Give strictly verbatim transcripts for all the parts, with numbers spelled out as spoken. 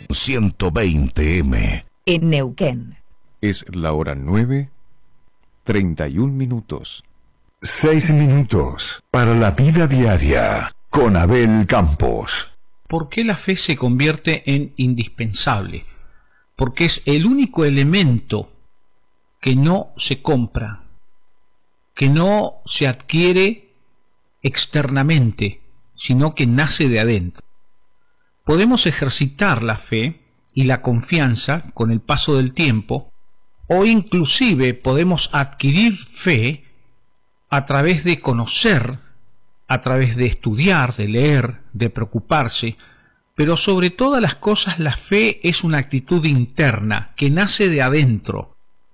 ciento veinte eme. En Neuquén. Es la hora nueve, treinta y un minutos. Seis minutos para la vida diaria con Abel Campos. ¿Por qué la fe se convierte en indispensable? Porque es el único elemento que no se compra, que no se adquiere externamente, sino que nace de adentro. Podemos ejercitar la fe y la confianza con el paso del tiempo, o inclusive podemos adquirir fe a través de conocer, a través de estudiar, de leer, de preocuparse, pero sobre todas las cosas la fe es una actitud interna que nace de adentro,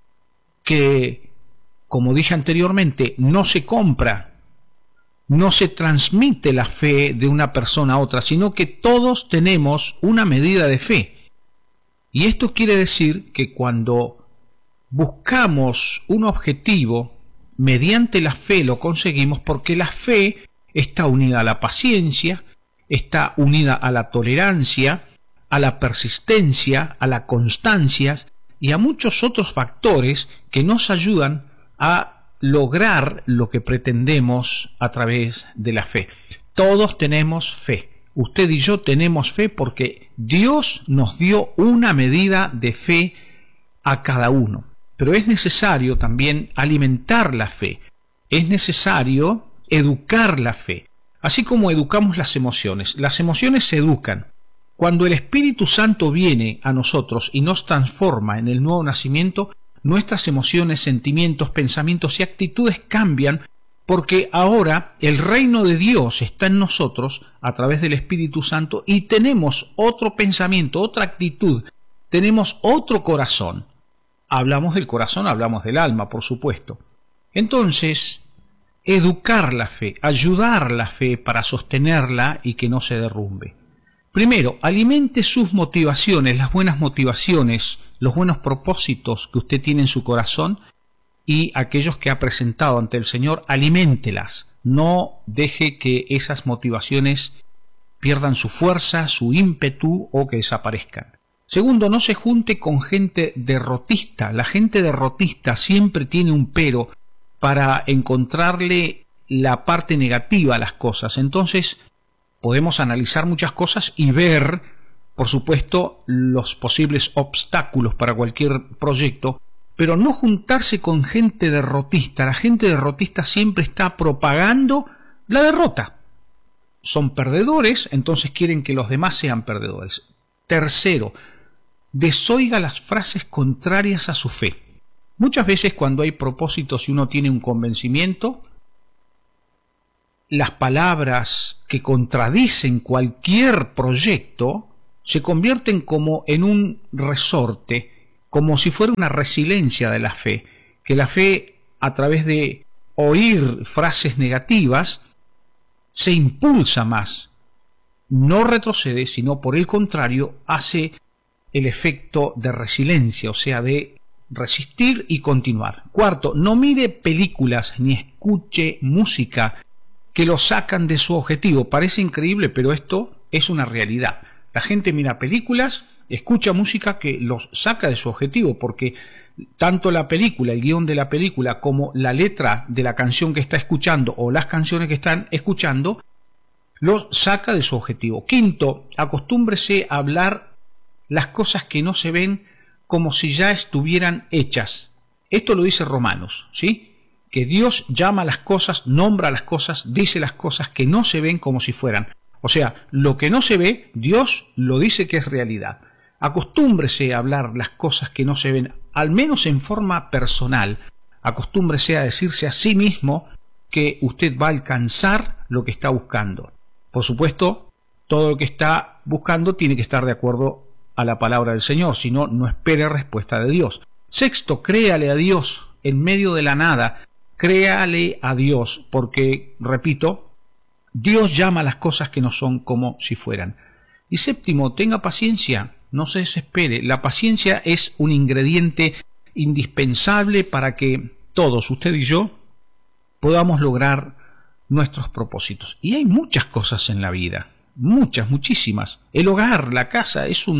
que, como dije anteriormente, no se compra, no se transmite la fe de una persona a otra, sino que todos tenemos una medida de fe. Y esto quiere decir que cuando buscamos un objetivo, mediante la fe lo conseguimos, porque la fe está unida a la paciencia, está unida a la tolerancia, a la persistencia, a la constancia y a muchos otros factores que nos ayudan a lograr lo que pretendemos a través de la fe. Todos tenemos fe. Usted y yo tenemos fe porque Dios nos dio una medida de fe a cada uno. Pero es necesario también alimentar la fe. Es necesario educar la fe. Así como educamos las emociones. Las emociones se educan. Cuando el Espíritu Santo viene a nosotros y nos transforma en el nuevo nacimiento, nuestras emociones, sentimientos, pensamientos y actitudes cambian, porque ahora el reino de Dios está en nosotros a través del Espíritu Santo y tenemos otro pensamiento, otra actitud, tenemos otro corazón. Hablamos del corazón, hablamos del alma, por supuesto. Entonces, educar la fe, ayudar la fe para sostenerla y que no se derrumbe. Primero, alimente sus motivaciones, las buenas motivaciones, los buenos propósitos que usted tiene en su corazón y aquellos que ha presentado ante el Señor, aliméntelas. No deje que esas motivaciones pierdan su fuerza, su ímpetu o que desaparezcan. Segundo, no se junte con gente derrotista. La gente derrotista siempre tiene un pero para encontrarle la parte negativa a las cosas. Entonces, podemos analizar muchas cosas y ver, por supuesto, los posibles obstáculos para cualquier proyecto, pero no juntarse con gente derrotista. La gente derrotista siempre está propagando la derrota. Son perdedores, entonces quieren que los demás sean perdedores. Tercero, desoiga las frases contrarias a su fe. Muchas veces cuando hay propósitos y uno tiene un convencimiento, las palabras que contradicen cualquier proyecto se convierten como en un resorte, como si fuera una resiliencia de la fe, que la fe, a través de oír frases negativas, se impulsa más, no retrocede, sino por el contrario, hace el efecto de resiliencia, o sea, de resistir y continuar. Cuarto, no mire películas ni escuche música que lo sacan de su objetivo. Parece increíble, pero esto es una realidad. La gente mira películas, escucha música que los saca de su objetivo, porque tanto la película, el guión de la película, como la letra de la canción que está escuchando o las canciones que están escuchando, los saca de su objetivo. Quinto, acostúmbrese a hablar las cosas que no se ven como si ya estuvieran hechas. Esto lo dice Romanos, ¿sí? Que Dios llama a las cosas, nombra a las cosas, dice las cosas que no se ven como si fueran. O sea, lo que no se ve, Dios lo dice que es realidad. Acostúmbrese a hablar las cosas que no se ven, al menos en forma personal. Acostúmbrese a decirse a sí mismo que usted va a alcanzar lo que está buscando. Por supuesto, todo lo que está buscando tiene que estar de acuerdo a la palabra del Señor, si no, no espere respuesta de Dios. Sexto, créale a Dios en medio de la nada. Créale a Dios, porque, repito, Dios llama a las cosas que no son como si fueran. Y séptimo, tenga paciencia, no se desespere. La paciencia es un ingrediente indispensable para que todos, usted y yo, podamos lograr nuestros propósitos. Y hay muchas cosas en la vida, muchas, muchísimas. El hogar, la casa, es un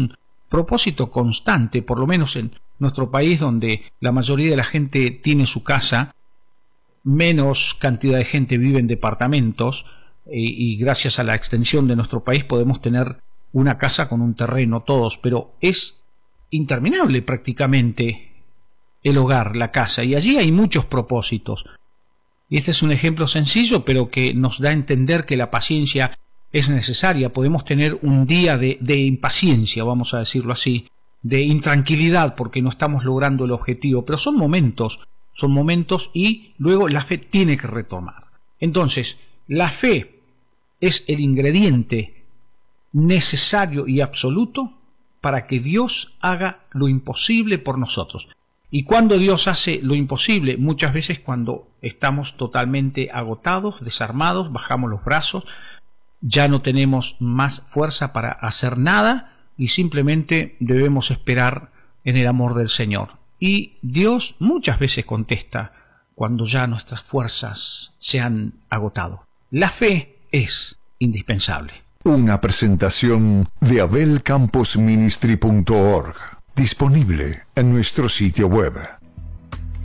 propósito constante, por lo menos en nuestro país, donde la mayoría de la gente tiene su casa, menos cantidad de gente vive en departamentos, y, y gracias a la extensión de nuestro país podemos tener una casa con un terreno todos, pero es interminable prácticamente el hogar, la casa, y allí hay muchos propósitos. Y este es un ejemplo sencillo, pero que nos da a entender que la paciencia es necesaria. Podemos tener un día de, de impaciencia, vamos a decirlo así, de intranquilidad porque no estamos logrando el objetivo, pero son momentos, son momentos y luego la fe tiene que retomar. Entonces, la fe es el ingrediente necesario y absoluto para que Dios haga lo imposible por nosotros. ¿Y cuando Dios hace lo imposible? Muchas veces cuando estamos totalmente agotados, desarmados, bajamos los brazos, ya no tenemos más fuerza para hacer nada y simplemente debemos esperar en el amor del Señor. Y Dios muchas veces contesta cuando ya nuestras fuerzas se han agotado. La fe es indispensable. Una presentación de abel campos ministry punto org, disponible en nuestro sitio web.